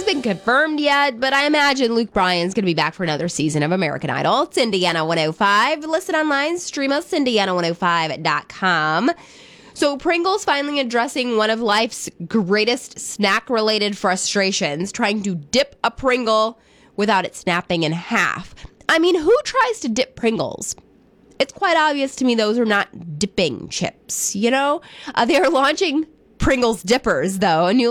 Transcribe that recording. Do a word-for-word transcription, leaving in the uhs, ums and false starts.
nothing's been confirmed yet, but I imagine Luke Bryan's going to be back for another season of American Idol. It's Indiana one oh five. Listen online, stream us, Indiana one oh five dot com. So Pringles finally addressing one of life's greatest snack-related frustrations, trying to dip a Pringle without it snapping in half. I mean, who tries to dip Pringles? It's quite obvious to me those are not dipping chips, you know? Uh, they are launching Pringles dippers, though, a new